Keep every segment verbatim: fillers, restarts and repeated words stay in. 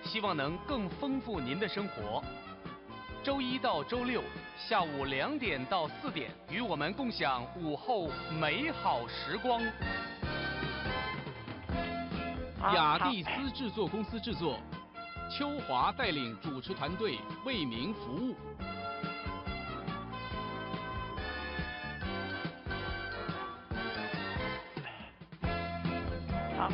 希望能更丰富您的生活。周一到周六下午两点到四点，与我们共享午后美好时光。雅蒂斯制作公司制作，邱华带领主持团队为民服务。 好，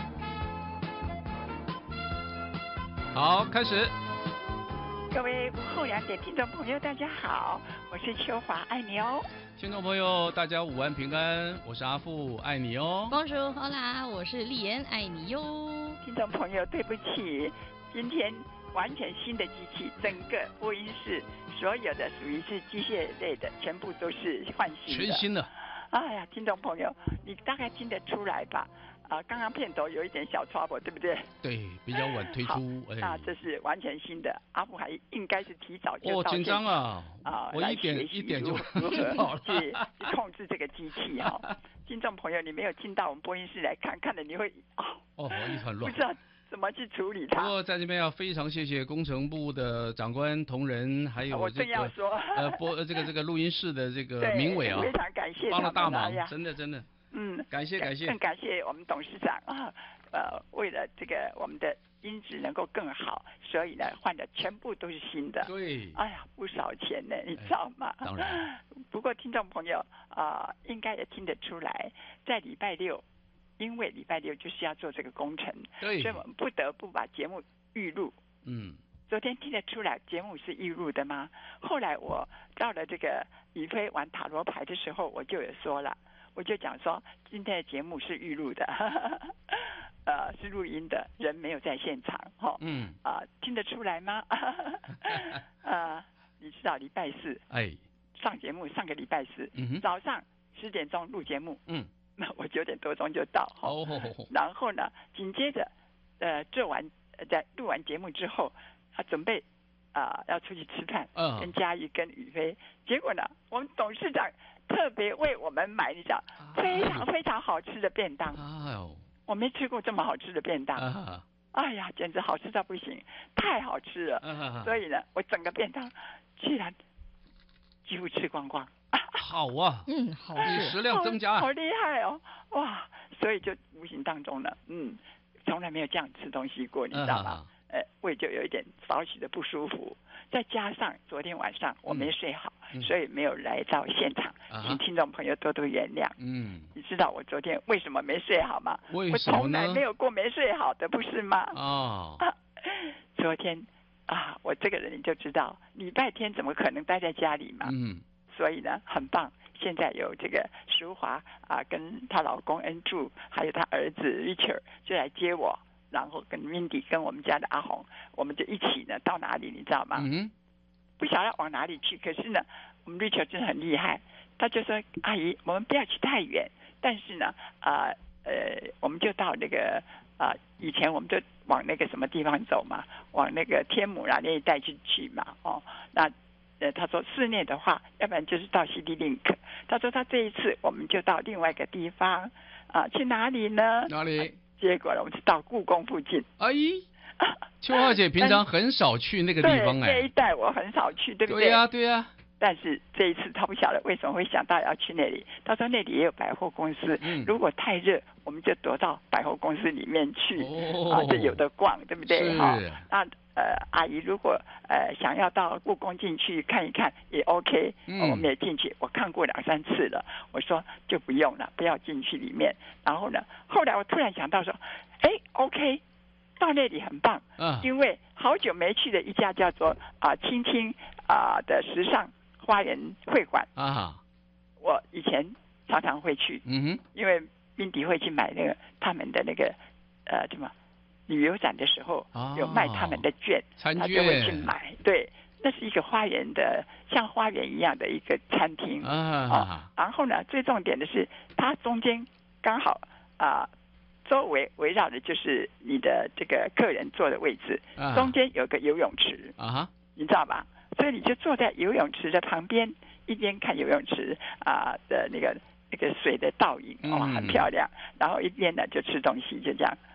好，开始。 各位午后两点听众朋友，大家好，我是秋华，爱你哦。 听众朋友，大家午安平安，我是阿富，爱你哦。 Bonjour， Hola， 我是丽妍，爱你哟。 听众朋友，对不起，今天完全新的机器，整个播音室所有的属于是机械类的，全部都是换新的， 全新的。 哎呀，听众朋友，你大概听得出来吧？啊，刚刚片头有一点小 trouble， 对不对？ 对，比较晚推出。 哎、那这是完全新的，阿富还应该是提早就哦，紧张啊！ 啊， 我一点一点就如何去去控制这个机器哈、哦？听众朋友，你没有进到我们播音室来看，看了你会哦哦，一团乱， 不知道怎么去处理它。 不过在这边要非常谢谢工程部的长官同仁，还有这个呃播这个这个录音室的这个民委啊， 非常感谢， 帮了大忙，真的真的。 嗯， 感谢感谢， 更感谢我们董事长啊，呃，为了这个我们的音质能够更好，所以呢换的全部都是新的。 对， 哎呀，不少钱呢，你知道吗？ 当然。 不过听众朋友啊、呃，应该也听得出来，在礼拜六，因为礼拜六就是要做这个工程， 对， 所以我们不得不把节目预录。 嗯。 昨天听得出来节目是预录的吗？后来我到了这个宇飞玩塔罗牌的时候，我就有说了。我就讲说，今天的节目是预录的，呃，是录音的，人没有在现场，哈、哦， 嗯， 啊、呃，听得出来吗？呃，你知道礼拜四， 哎， 上节目，上个礼拜四， 嗯、 早上十点钟录节目， 嗯， 那我九点多钟就到， 哦， 然后呢，紧接着，呃，做完，呃，在录完节目之后，他准备啊、呃、要出去吃饭， 嗯， 跟嘉怡跟宇飞，结果呢，我们董事长特别为我们买，你知道，非常非常好吃的便当。 哎呦， 我没吃过这么好吃的便当。 啊、 哎呀，简直好吃到不行，太好吃了。 啊、 所以呢，我整个便当居然几乎吃光光。 好啊， 嗯，好吃，食量增加， 好厉害哦，哇！所以就无形当中呢，嗯，从来没有这样吃东西过，你知道吗？啊呃，胃就有一点少许的不舒服，再加上昨天晚上我没睡好，嗯、所以没有来到现场，嗯、请听众朋友多多原谅。嗯，你知道我昨天为什么没睡好吗？ 为什么呢？ 我从来没有过没睡好的，不是吗？ 哦， 啊、昨天啊，我这个人你就知道，礼拜天怎么可能待在家里嘛？嗯，所以呢，很棒。现在有这个淑华啊，跟她老公恩柱，还有她儿子 Richard 就来接我。然后跟 Mindy 跟我们家的阿红，我们就一起呢到哪里你知道吗？嗯，不晓得往哪里去，可是呢，我们 Richard 真的很厉害，他就说：“阿姨，我们不要去太远，但是呢，啊 呃, 呃，我们就到那个啊、呃，以前我们就往那个什么地方走嘛，往那个天母啦那一带去去嘛，哦，那呃他说室内的话，要不然就是到 C D Link， 他说他这一次我们就到另外一个地方啊、呃，去哪里呢？ 哪里？” 结果呢，我们是到故宫附近。 哎，秋华姐平常很少去那个地方哎， 对，那一带我很少去，对不对？ 对呀、啊，对呀、啊。 但是这一次他不晓得为什么会想到要去那里。他说那里也有百货公司，嗯、如果太热，我们就躲到百货公司里面去，哦、啊，就有的逛，对不对？哈、哦，那呃，阿姨如果呃想要到故宫进去看一看也 OK，、嗯哦、我们也进去，我看过两三次了。我说就不用了，不要进去里面。然后呢，后来我突然想到说，哎 ，OK， 到那里很棒，啊、因为好久没去的一家叫做啊青青啊的时尚花园会馆啊，我以前常常会去，嗯哼，因为宾迪会去买那个他们的那个呃什么。旅游展的时候、哦、有卖他们的券， 他就会去买。对，那是一个花园的，像花园一样的一个餐厅啊、哦。然后呢，最重点的是，它中间刚好啊、呃，周围围绕的就是你的这个客人坐的位置，啊、中间有个游泳池啊，你知道吧？所以你就坐在游泳池的旁边，一边看游泳池啊、呃、的那个那个水的倒影，哇、哦，很漂亮。然后一边呢就吃东西，就这样。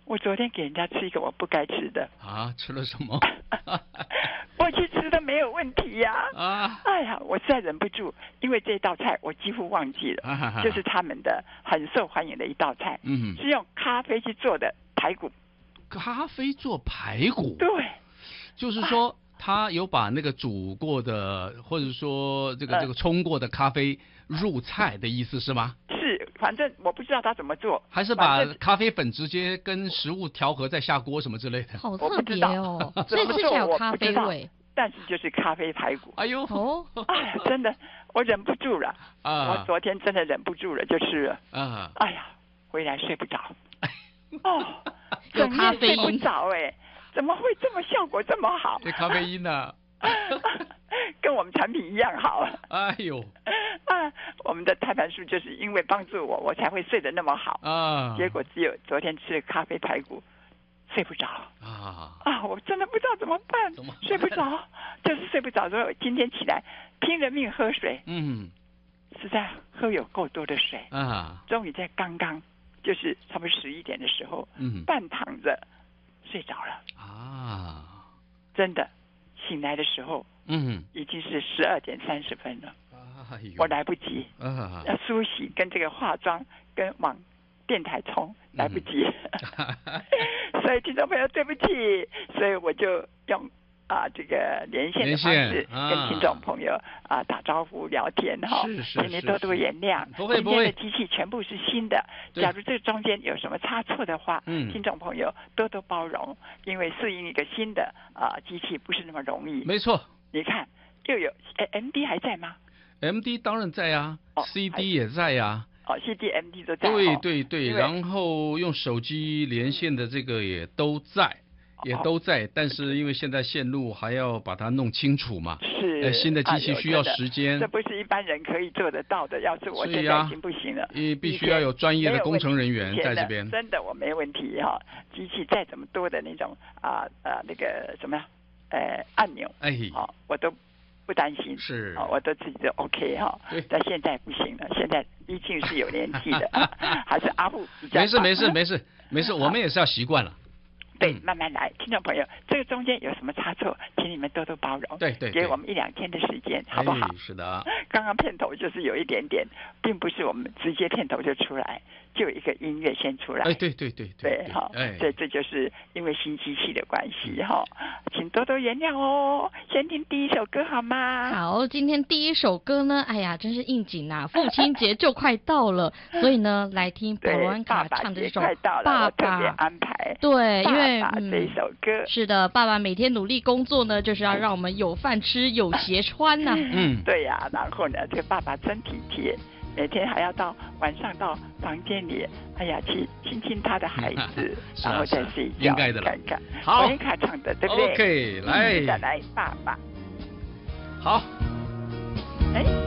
我昨天给人家吃一个我不该吃的啊，吃了什么？ 我去吃的没有问题呀、啊。啊，哎呀，我实在忍不住，因为这道菜我几乎忘记了，啊、就是他们的很受欢迎的一道菜，嗯，是用咖啡去做的排骨。 咖啡做排骨？ 对， 就是说。啊他有把那个煮过的，或者说这个这个冲过的咖啡入菜的意思是吗？ 是，反正我不知道他怎么做。 还是把咖啡粉直接跟食物调和再下锅什么之类的？ 好特别哦，所以吃起来有咖啡味。 但是就是咖啡排骨。 哎呦， 哦，哎呀，真的，我忍不住了。啊，我昨天真的忍不住了，就吃了。啊，哎呀，回来睡不着。哦， 有咖啡因。 睡不着哎。怎么会这么效果这么好？ 这咖啡因呢、啊， 跟我们产品一样好。 哎呦， 啊，我们的胎盘素就是因为帮助我，我才会睡得那么好啊。结果只有昨天吃了咖啡排骨，睡不着啊啊！我真的不知道怎么办，怎么睡不着，就是睡不着。所以我今天起来拼了命喝水，嗯，实在喝有够多的水啊。终于在刚刚就是差不多十一点的时候，嗯，半躺着。睡着了啊！真的，醒来的时候，嗯，已经是十二点三十分了。哎呦，我来不及，啊，要梳洗跟这个化妆跟往电台冲，来不及。嗯、所以听众朋友，对不起，所以我就用啊这个连线的方式跟听众朋友啊, 啊打招呼聊天哈，请你多多原谅。 不会不会， 今天的机器全部是新的，假如这中间有什么差错的话，嗯，听众朋友多多包容，因为适应一个新的啊机器不是那么容易。 没错， 你看又有 M D 还在吗 ？M D 当然在啊、哦、，C D 也在呀、 啊。哦 ，C D、M D 都在。 对对对，然后用手机连线的这个也都在。也都在，但是因为现在线路还要把它弄清楚嘛， 是， 呃，新的机器需要时间， 这不是一般人可以做得到的。要是我现在已经不行了， 你必须要有专业的工程人员在这边。 真的，我没问题哈，机器再怎么多的那种啊啊那个什么呀，呃按钮，哎，好，我都不担心， 是， 我都自己都 OK 哈。但现在不行了，现在毕竟是有年纪的，还是阿布比较。 没事没事没事没事，我们也是要习惯了。 对，慢慢来，听众朋友，这个中间有什么差错，请你们多多包容， 对对， 给我们一两天的时间，好不好？ 哎、是的。 刚刚片头就是有一点点，并不是我们直接片头就出来，就有一个音乐先出来。 哎，对对对对，对好，哎，所以这就是因为新机器的关系哈，请多多原谅哦。先听第一首歌好吗？ 好，今天第一首歌呢，哎呀，真是应景啊，父亲节就快到了，所以呢，来听保罗安卡唱的这首《爸爸》 安排。 对，因为嗯，这一首歌是的，爸爸每天努力工作呢，就是要让我们有饭吃、有鞋穿呐、啊。 嗯，对呀、啊，然后呢，这个爸爸真体贴，每天还要到晚上到房间里，哎呀，去亲亲他的孩子，嗯、然后再睡觉， 应该的了。 看看， 好， 维卡唱的，对不对 ？OK，来， 再来爸爸。 好， 哎。